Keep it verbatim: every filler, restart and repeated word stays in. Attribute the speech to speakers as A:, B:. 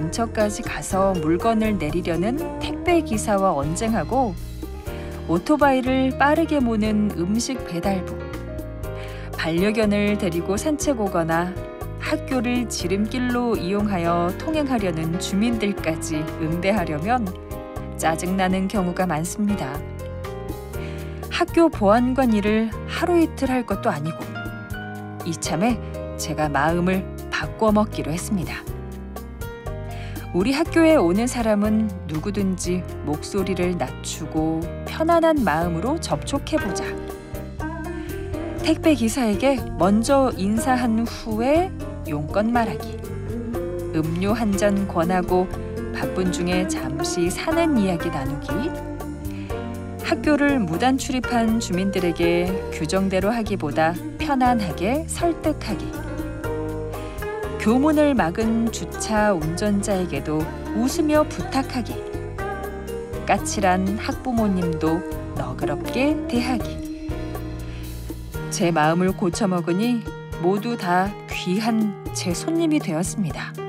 A: 근처까지 가서 물건을 내리려는 택배 기사와 언쟁하고 오토바이를 빠르게 모는 음식 배달부, 반려견을 데리고 산책 오거나 학교를 지름길로 이용하여 통행하려는 주민들까지 응대하려면 짜증나는 경우가 많습니다. 학교 보안관 일을 하루 이틀 할 것도 아니고 이참에 제가 마음을 바꿔 먹기로 했습니다. 우리 학교에 오는 사람은 누구든지 목소리를 낮추고 편안한 마음으로 접촉해보자. 택배 기사에게 먼저 인사한 후에 용건 말하기. 음료 한 잔 권하고 바쁜 중에 잠시 사는 이야기 나누기. 학교를 무단 출입한 주민들에게 규정대로 하기보다 편안하게 설득하기. 교문을 막은 주차 운전자에게도 웃으며 부탁하기. 까칠한 학부모님도 너그럽게 대하기. 제 마음을 고쳐먹으니 모두 다 귀한 제 손님이 되었습니다.